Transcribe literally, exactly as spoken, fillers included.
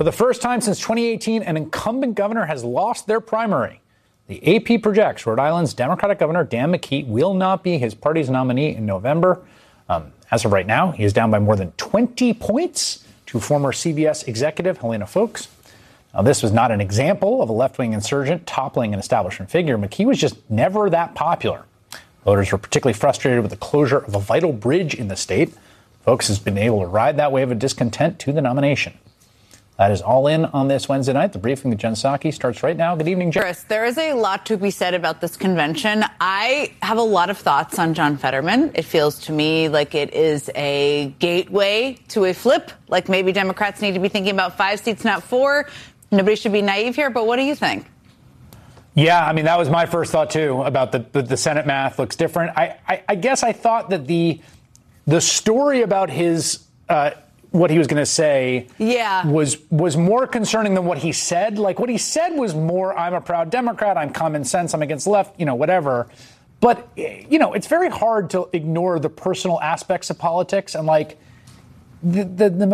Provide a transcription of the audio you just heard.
For the first time since twenty eighteen, an incumbent governor has lost their primary. The A P projects Rhode Island's Democratic Governor Dan McKee will not be his party's nominee in November. Um, as of right now, he is down by more than twenty points to former C B S executive Helena Foulkes. Now, this was not an example of a left-wing insurgent toppling an establishment figure. McKee was just never that popular. Voters were particularly frustrated with the closure of a vital bridge in the state. Foulkes has been able to ride that wave of discontent to the nomination. That is all in on this Wednesday night. The briefing with Jen Psaki starts right now. Good evening, Jen. Chris, there is a lot to be said about this convention. I have a lot of thoughts on John Fetterman. It feels to me like it is a gateway to a flip, like maybe Democrats need to be thinking about five seats, not four. Nobody should be naive here, but what do you think? Yeah, I mean, that was my first thought, too, about the, the, the Senate math looks different. I, I, I guess I thought that the the story about his uh, what he was going to say yeah. was was more concerning than what he said. Like, what he said was more, I'm a proud Democrat, I'm common sense, I'm against the left, you know, whatever. But, you know, it's very hard to ignore the personal aspects of politics. And, like, the the, the